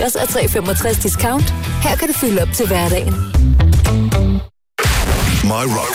Også er 365 discount. Her kan du fylde op til hverdagen. My Rock.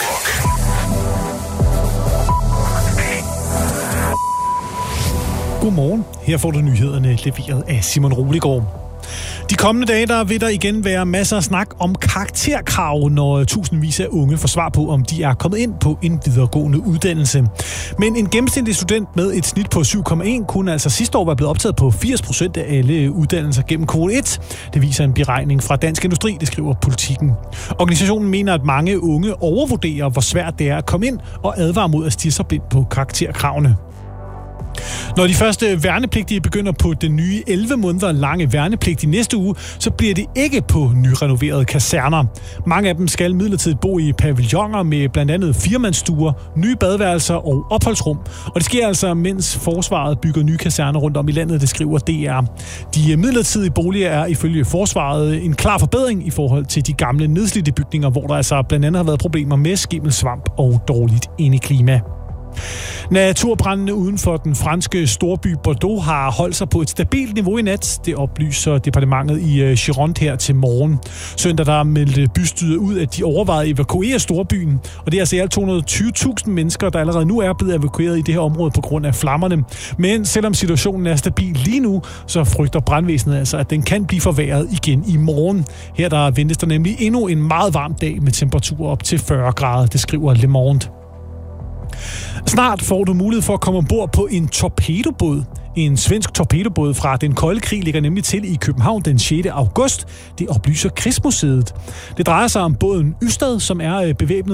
Godmorgen. Her får du nyhederne leveret af Simon Roligård. De kommende dage der vil der igen være masser af snak om karakterkrav, når tusindvis af unge får svar på, om de er kommet ind på en videregående uddannelse. Men en gennemsnitlig student med et snit på 7,1 kunne altså sidste år være blevet optaget på 80% af alle uddannelser gennem kvote 1. Det viser en beregning fra Dansk Industri, det skriver Politikken. Organisationen mener, at mange unge overvurderer, hvor svært det er at komme ind, og advarer mod at stirre sig blind på karakterkravene. Når de første værnepligtige begynder på den nye 11 måneder lange værnepligt i næste uge, så bliver det ikke på nyrenoverede kaserner. Mange af dem skal midlertidigt bo i pavilloner med blandt andet firmandsstuer, nye badeværelser og opholdsrum. Og det sker altså, mens forsvaret bygger nye kaserner rundt om i landet, det skriver DR. De midlertidige boliger er ifølge forsvaret en klar forbedring i forhold til de gamle nedslidte bygninger, hvor der altså blandt andet har været problemer med skimmelsvamp og dårligt indeklima. Naturbrandene uden for den franske storby Bordeaux har holdt sig på et stabilt niveau i nat. Det oplyser departementet i Gironde her til morgen. Søndag der meldte bystyret ud, at de overvejede at evakuere storbyen. Og det er altså i alt 220.000 mennesker, der allerede nu er blevet evakueret i det her område på grund af flammerne. Men selvom situationen er stabil lige nu, så frygter brandvæsenet altså, at den kan blive forværret igen i morgen. Her der ventes der nemlig endnu en meget varm dag med temperaturer op til 40 grader, det skriver Le Monde. Snart får du mulighed for at komme ombord på en torpedobåd. En svensk torpedobåd fra den kolde krig ligger nemlig til i København den 6. august. Det oplyser Krigsmuseet. Det drejer sig om båden Ystad, som er bevæbnet